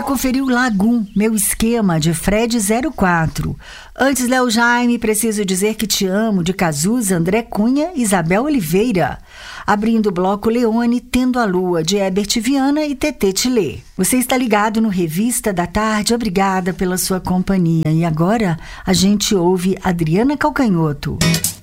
conferiu Lagum, Meu Esquema, de Fred 04. Antes, Léo Jaime, Preciso Dizer Que Te Amo, de Cazuza, André Cunha e Isabel Oliveira. Abrindo o bloco Leone, Tendo a Lua, de Herbert Viana e Tetê Tilê. Você está ligado no Revista da Tarde, obrigada pela sua companhia. E agora a gente ouve Adriana Calcanhoto.